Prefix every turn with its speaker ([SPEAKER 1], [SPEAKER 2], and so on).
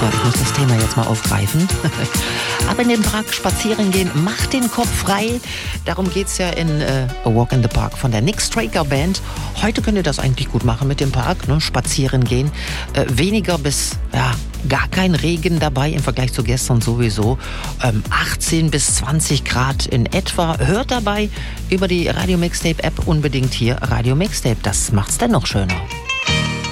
[SPEAKER 1] So, ich muss das Thema jetzt mal aufgreifen. Ab in den Park spazieren gehen, macht den Kopf frei. Darum geht's ja in A Walk in the Park von der Nick Straker Band. Heute könnt ihr das eigentlich gut machen mit dem Park, ne? Spazieren gehen. Weniger bis gar kein Regen dabei im Vergleich zu gestern sowieso. 18 bis 20 Grad in etwa. Hört dabei über die Radio Mixtape App unbedingt hier Radio Mixtape. Das macht's dann noch schöner.